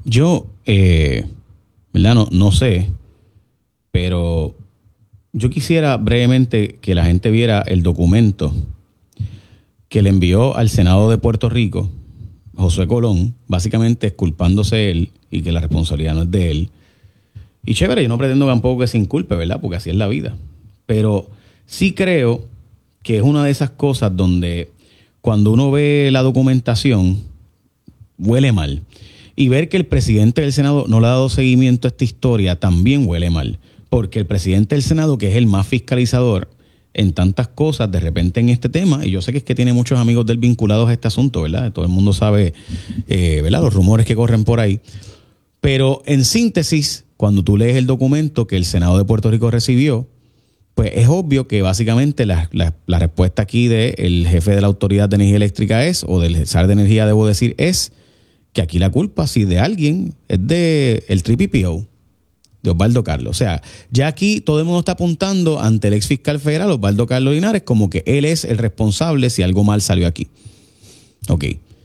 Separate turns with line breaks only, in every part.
Yo, ¿verdad? No sé, pero yo quisiera brevemente que la gente viera el documento que le envió al Senado de Puerto Rico Josué Colón, básicamente exculpándose él y que la responsabilidad no es de él. Y chévere, yo no pretendo tampoco que se inculpe, ¿verdad? Porque así es la vida. Pero sí creo que es una de esas cosas donde cuando uno ve la documentación, huele mal. Y ver que el presidente del Senado no le ha dado seguimiento a esta historia también huele mal. Porque el presidente del Senado, que es el más fiscalizador en tantas cosas, de repente en este tema, y yo sé que es que tiene muchos amigos del vinculados a este asunto, ¿verdad? Todo el mundo sabe, ¿verdad? Los rumores que corren por ahí. Pero en síntesis, cuando tú lees el documento que el Senado de Puerto Rico recibió, pues es obvio que básicamente la respuesta aquí del jefe de la Autoridad de Energía Eléctrica es, o del SAR de Energía, debo decir, es que aquí la culpa, si de alguien, es de el TPPO, de Osvaldo Carlos. O sea, ya aquí todo el mundo está apuntando ante el ex fiscal federal, Osvaldo Carlos Linares, como que él es el responsable si algo mal salió aquí. Ok.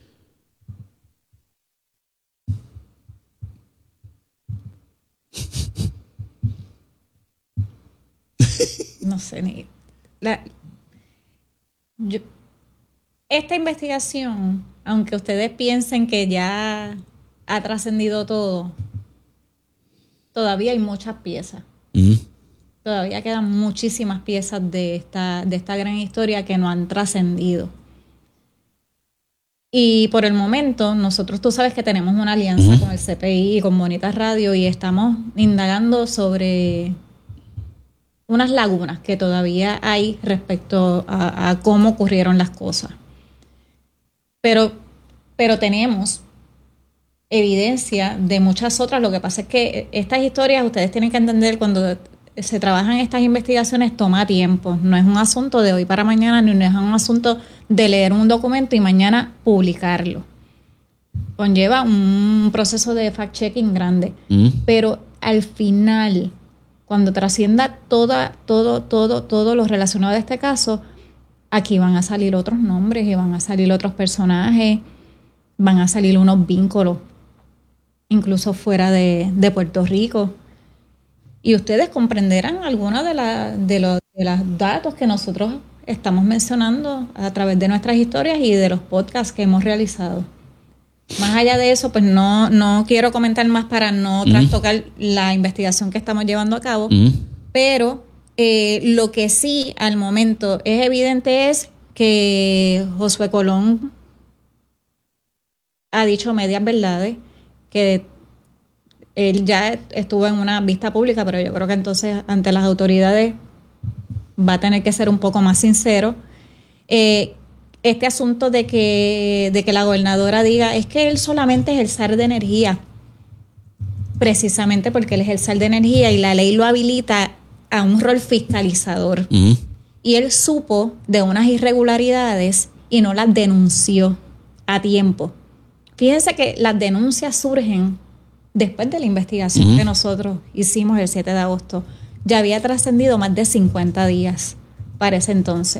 No sé, esta investigación, aunque ustedes piensen que ya ha trascendido todo, todavía hay muchas piezas. Todavía quedan muchísimas piezas de esta gran historia que no han trascendido. Y por el momento, nosotros, tú sabes que tenemos una alianza con el CPI y con Bonitas Radio y estamos indagando sobre unas lagunas que todavía hay respecto a cómo ocurrieron las cosas. Pero tenemos evidencia de muchas otras. Lo que pasa es que estas historias, ustedes tienen que entender, cuando se trabajan estas investigaciones, toma tiempo. No es un asunto de hoy para mañana, ni no es un asunto de leer un documento y mañana publicarlo. Conlleva un proceso de fact-checking grande. Pero al final, cuando trascienda todo lo relacionado a este caso, aquí van a salir otros nombres y van a salir otros personajes, van a salir unos vínculos, incluso fuera de Puerto Rico. Y ustedes comprenderán algunos de los datos que nosotros estamos mencionando a través de nuestras historias y de los podcasts que hemos realizado. Más allá de eso, pues no quiero comentar más para no trastocar la investigación que estamos llevando a cabo, pero lo que sí al momento es evidente es que Josué Colón ha dicho medias verdades, que él ya estuvo en una vista pública, pero yo creo que entonces ante las autoridades va a tener que ser un poco más sincero. Este asunto de que la gobernadora diga es que él solamente es el SAR de energía, precisamente porque él es el SAR de energía y la ley lo habilita a un rol fiscalizador. Y él supo de unas irregularidades y no las denunció a tiempo. Fíjense que las denuncias surgen después de la investigación que nosotros hicimos el 7 de agosto. Ya había trascendido más de 50 días para ese entonces.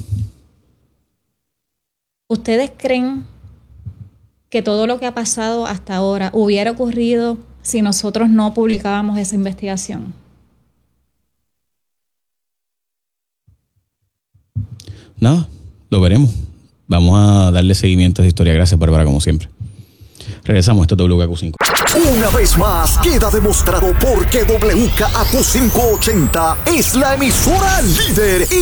¿Ustedes creen que todo lo que ha pasado hasta ahora hubiera ocurrido si nosotros no publicábamos esa investigación?
Nada, lo veremos. Vamos a darle seguimiento a esta historia. Gracias, Bárbara, como siempre. Regresamos, esto es WKQ5.
Una vez más, queda demostrado por qué WKQ580 es la emisora líder